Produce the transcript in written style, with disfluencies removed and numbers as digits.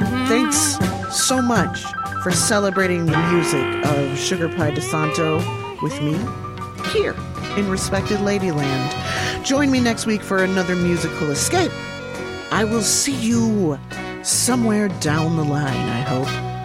Thanks so much for celebrating the music of Sugar Pie DeSanto with me here in Respected Ladyland. Join me next week for another musical escape. I will see you somewhere down the line, I hope.